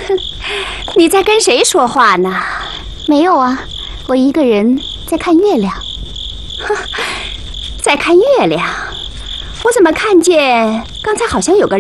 你在跟谁说话呢？ 没有啊，我一个人在看月亮。 在看月亮？我怎么看见刚才好像有个